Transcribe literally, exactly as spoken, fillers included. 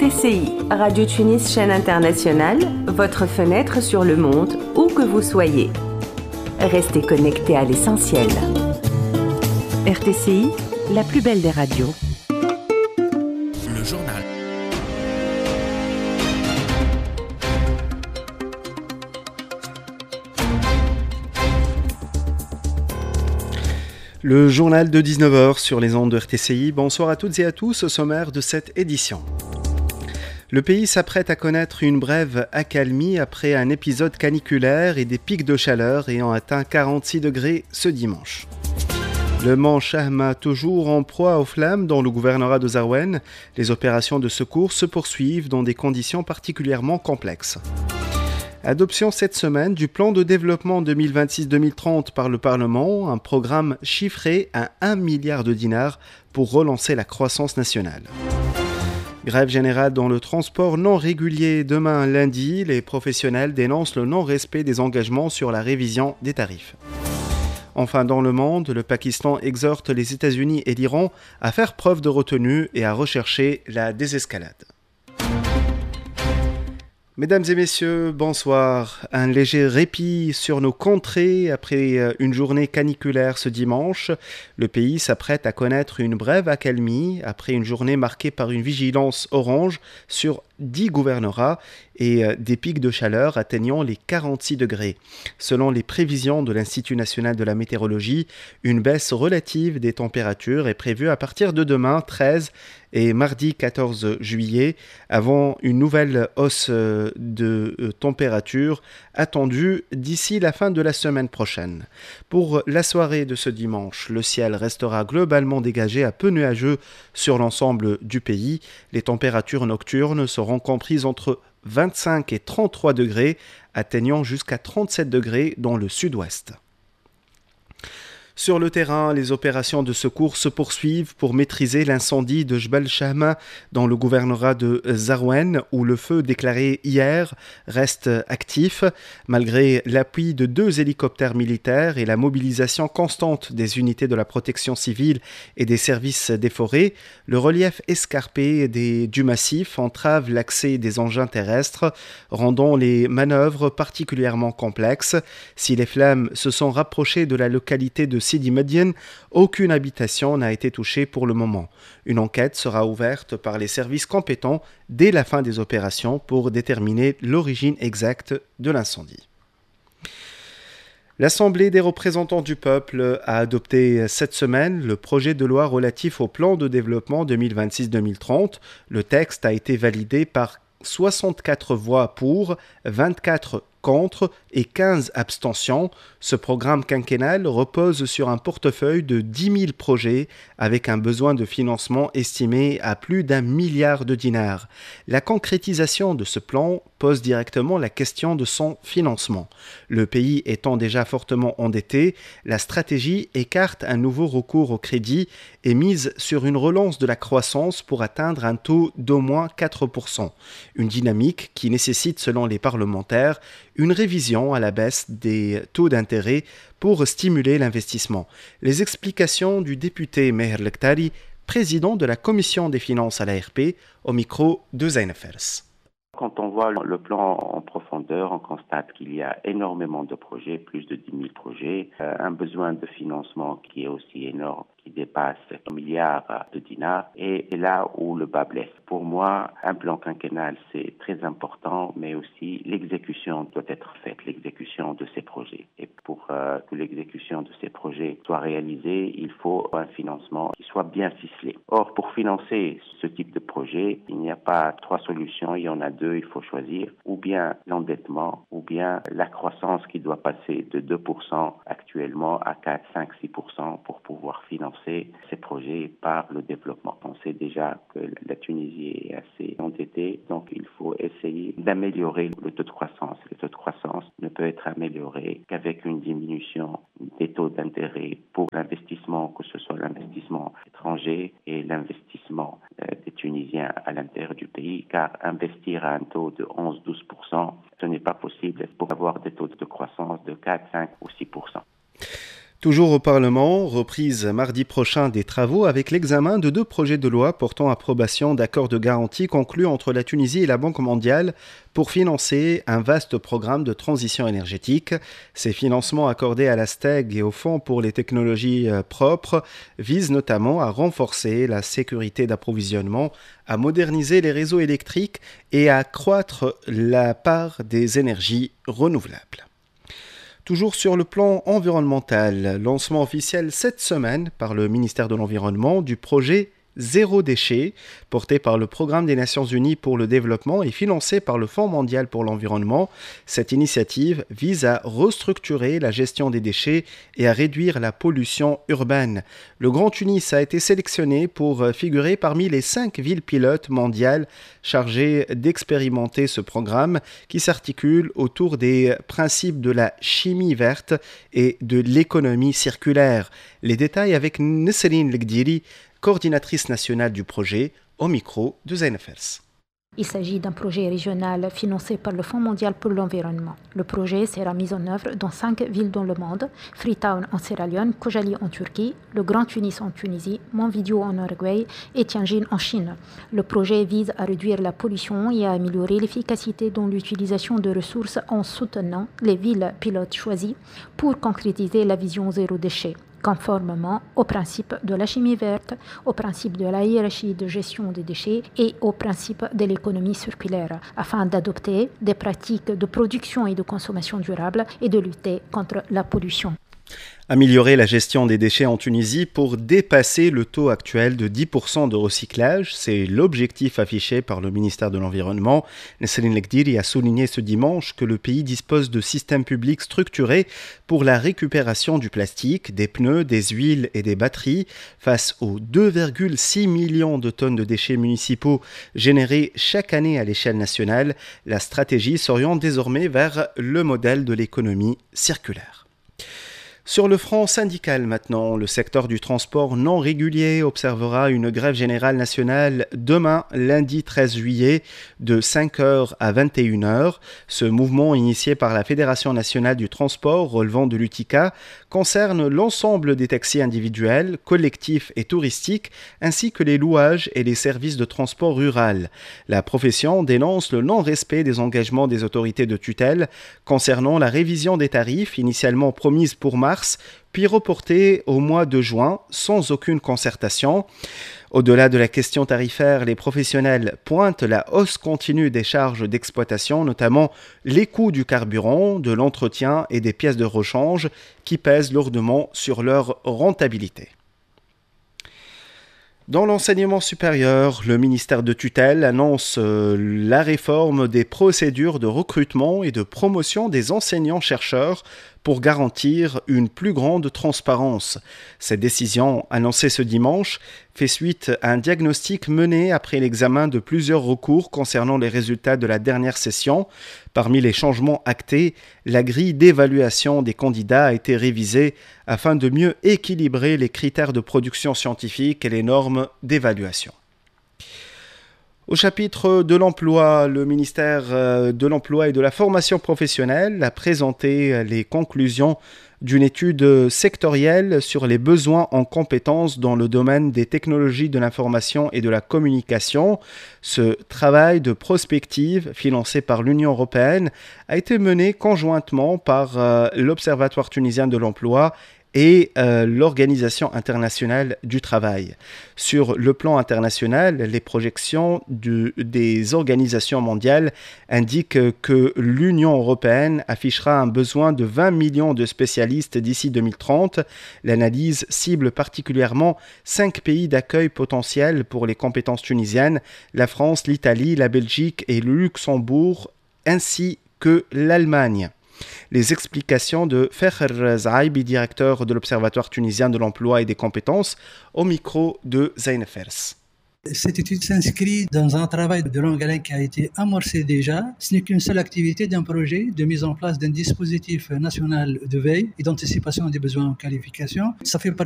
T C I, Radio Tunis chaîne internationale, votre fenêtre sur le monde, où que vous soyez. Restez connectés à l'essentiel. R T C I, la plus belle des radios. Le journal. Le journal de dix-neuf heures sur les ondes de R T C I. Bonsoir à toutes et à tous au sommaire de cette édition. Le pays s'apprête à connaître une brève accalmie après un épisode caniculaire et des pics de chaleur ayant atteint quarante-six degrés ce dimanche. Le Mont Chahma toujours en proie aux flammes dans le gouvernorat de Zarouen. Les opérations de secours se poursuivent dans des conditions particulièrement complexes. Adoption cette semaine du plan de développement deux mille vingt-six deux mille trente par le Parlement, un programme chiffré à un milliard de dinars pour relancer la croissance nationale. Grève générale dans le transport non régulier demain lundi, les professionnels dénoncent le non-respect des engagements sur la révision des tarifs. Enfin, dans le monde, le Pakistan exhorte les États-Unis et l'Iran à faire preuve de retenue et à rechercher la désescalade. Mesdames et messieurs, bonsoir. Un léger répit sur nos contrées après une journée caniculaire ce dimanche. Le pays s'apprête à connaître une brève accalmie après une journée marquée par une vigilance orange sur dix gouvernorats et des pics de chaleur atteignant les quarante-six degrés. Selon les prévisions de l'Institut national de la météorologie, une baisse relative des températures est prévue à partir de demain treize et mardi quatorze juillet, avant une nouvelle hausse de température attendue d'ici la fin de la semaine prochaine. Pour la soirée de ce dimanche, le ciel restera globalement dégagé à peu nuageux sur l'ensemble du pays. Les températures nocturnes seront comprises entre vingt-cinq et trente-trois degrés, atteignant jusqu'à trente-sept degrés dans le sud-ouest. Sur le terrain, les opérations de secours se poursuivent pour maîtriser l'incendie de Jbel Chahma dans le gouvernorat de Zarouen, où le feu déclaré hier reste actif. Malgré l'appui de deux hélicoptères militaires et la mobilisation constante des unités de la protection civile et des services des forêts, le relief escarpé des, du massif entrave l'accès des engins terrestres, rendant les manœuvres particulièrement complexes. Si les flammes se sont rapprochées de la localité de Sidi Madiane, aucune habitation n'a été touchée pour le moment. Une enquête sera ouverte par les services compétents dès la fin des opérations pour déterminer l'origine exacte de l'incendie. L'Assemblée des représentants du peuple a adopté cette semaine le projet de loi relatif au plan de développement deux mille vingt-six deux mille trente. Le texte a été validé par soixante-quatre voix pour, vingt-quatre contre et quinze abstentions. Ce programme quinquennal repose sur un portefeuille de dix mille projets avec un besoin de financement estimé à plus d'un milliard de dinars. La concrétisation de ce plan pose directement la question de son financement. Le pays étant déjà fortement endetté, la stratégie écarte un nouveau recours au crédit et mise sur une relance de la croissance pour atteindre un taux d'au moins quatre pour cent. Une dynamique qui nécessite, selon les parlementaires, une révision à la baisse des taux d'intérêt pour stimuler l'investissement. Les explications du député Meher Lektari, président de la commission des finances à l'A R P, au micro de Zain Fers. Quand on voit le plan en profondeur, on constate qu'il y a énormément de projets, plus de dix mille projets, euh, un besoin de financement qui est aussi énorme, qui dépasse un milliard de dinars, et, et là où le bas blesse. Pour moi, un plan quinquennal, c'est très important, mais aussi l'exécution doit être faite, l'exécution de ces projets. Et pour euh, que l'exécution de ces projets soit réalisée, il faut un financement qui soit bien ficelé. Or, pour financer ce type de projet, il n'y a pas trois solutions, il y en a deux, il faut choisir, ou bien l'endettement, ou bien la croissance qui doit passer de deux pour cent actuellement à quatre, cinq, six pour cent pour pouvoir financer ces projets par le développement. On sait déjà que la Tunisie est assez endettée, donc il faut essayer d'améliorer le taux de croissance. Le taux de croissance ne peut être amélioré qu'avec une diminution des taux d'intérêt pour l'investissement, que ce soit l'investissement étranger et l'investissement euh, des Tunisiens à l'intérieur du pays, car investir à un taux de onze à douze pour cent, ce n'est pas possible pour avoir des taux de croissance de quatre, cinq ou six pour cent. Toujours au Parlement, reprise mardi prochain des travaux avec l'examen de deux projets de loi portant approbation d'accords de garantie conclus entre la Tunisie et la Banque mondiale pour financer un vaste programme de transition énergétique. Ces financements accordés à la S T E G et au Fonds pour les technologies propres visent notamment à renforcer la sécurité d'approvisionnement, à moderniser les réseaux électriques et à accroître la part des énergies renouvelables. Toujours sur le plan environnemental, lancement officiel cette semaine par le ministère de l'Environnement du projet Zéro déchet, porté par le Programme des Nations Unies pour le développement et financé par le Fonds mondial pour l'environnement. Cette initiative vise à restructurer la gestion des déchets et à réduire la pollution urbaine. Le Grand Tunis a été sélectionné pour figurer parmi les cinq villes pilotes mondiales chargées d'expérimenter ce programme qui s'articule autour des principes de la chimie verte et de l'économie circulaire. Les détails avec Nesrine Legdiri, coordinatrice nationale du projet, au micro de Zain Fers. Il s'agit d'un projet régional financé par le Fonds mondial pour l'environnement. Le projet sera mis en œuvre dans cinq villes dans le monde: Freetown en Sierra Leone, Khojaly en Turquie, le Grand Tunis en Tunisie, Montevideo en Uruguay et Tianjin en Chine. Le projet vise à réduire la pollution et à améliorer l'efficacité dans l'utilisation de ressources en soutenant les villes pilotes choisies pour concrétiser la vision zéro déchet, conformément au principe de la chimie verte, au principe de la hiérarchie de gestion des déchets et au principe de l'économie circulaire, afin d'adopter des pratiques de production et de consommation durable et de lutter contre la pollution. Améliorer la gestion des déchets en Tunisie pour dépasser le taux actuel de dix pour cent de recyclage, c'est l'objectif affiché par le ministère de l'Environnement. Nesrine Legdiri a souligné ce dimanche que le pays dispose de systèmes publics structurés pour la récupération du plastique, des pneus, des huiles et des batteries. Face aux deux virgule six millions de tonnes de déchets municipaux générés chaque année à l'échelle nationale, la stratégie s'oriente désormais vers le modèle de l'économie circulaire. Sur le front syndical maintenant, le secteur du transport non régulier observera une grève générale nationale demain, lundi treize juillet, de cinq heures à vingt et une heures. Ce mouvement initié par la Fédération nationale du transport relevant de l'U T I C A concerne l'ensemble des taxis individuels, collectifs et touristiques, ainsi que les louages et les services de transport rural. La profession dénonce le non-respect des engagements des autorités de tutelle concernant la révision des tarifs initialement promise pour mars, puis reporté au mois de juin sans aucune concertation. Au-delà de la question tarifaire, les professionnels pointent la hausse continue des charges d'exploitation, notamment les coûts du carburant, de l'entretien et des pièces de rechange qui pèsent lourdement sur leur rentabilité. Dans l'enseignement supérieur, le ministère de tutelle annonce euh, la réforme des procédures de recrutement et de promotion des enseignants-chercheurs pour garantir une plus grande transparence. Cette décision, annoncée ce dimanche, fait suite à un diagnostic mené après l'examen de plusieurs recours concernant les résultats de la dernière session. Parmi les changements actés, la grille d'évaluation des candidats a été révisée afin de mieux équilibrer les critères de production scientifique et les normes d'évaluation. Au chapitre de l'emploi, le ministère de l'Emploi et de la Formation professionnelle a présenté les conclusions d'une étude sectorielle sur les besoins en compétences dans le domaine des technologies de l'information et de la communication. Ce travail de prospective financé par l'Union européenne a été mené conjointement par euh, l'Observatoire tunisien de l'emploi et euh, l'Organisation internationale du travail. Sur le plan international, les projections du, des organisations mondiales indiquent que l'Union européenne affichera un besoin de vingt millions de spécialistes d'ici deux mille trente. L'analyse cible particulièrement cinq pays d'accueil potentiels pour les compétences tunisiennes: la France, l'Italie, la Belgique et le Luxembourg, ainsi que l'Allemagne. Les explications de Ferher Zaibi, directeur de l'Observatoire tunisien de l'emploi et des compétences, au micro de Zain Fers. Cette étude s'inscrit dans un travail de longue haleine qui a été amorcé déjà. Ce n'est qu'une seule activité d'un projet de mise en place d'un dispositif national de veille et d'anticipation des besoins en qualification. Ça fait